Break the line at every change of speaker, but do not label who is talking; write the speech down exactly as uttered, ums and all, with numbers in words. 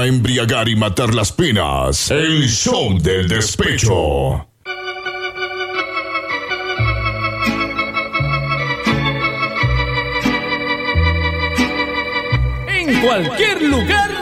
embriagar y matar las penas. El show del despecho.
En cualquier lugar